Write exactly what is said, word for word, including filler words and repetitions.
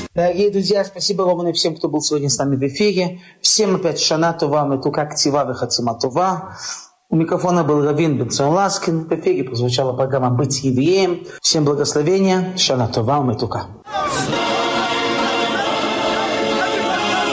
Дорогие друзья, спасибо вам и всем, кто был сегодня с нами в эфире. Всем опять шана това, метука ктива вехацума това. У микрофона был Равин Бенцион Ласкин. В эфире прозвучала программа «Быть евреем». Всем благословения, шана това, метука.